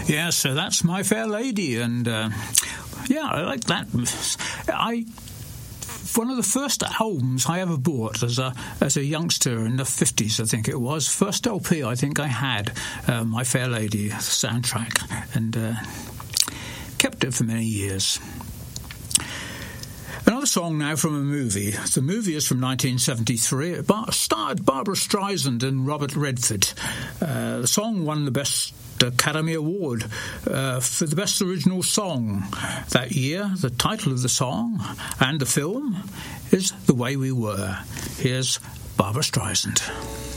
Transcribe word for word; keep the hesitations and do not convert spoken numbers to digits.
Yeah, so that's My Fair Lady, and uh, yeah, I like that. I one of the first albums I ever bought as a as a youngster in the fifties, I think it was. First L P I think I had, uh, My Fair Lady soundtrack, and uh, kept it for many years. Another song now from a movie. The movie is from nineteen seventy-three. It starred Barbara Streisand and Robert Redford. Uh, the song won the Best Academy Award uh, for the Best Original Song that year. The title of the song and the film is The Way We Were. Here's Barbara Streisand.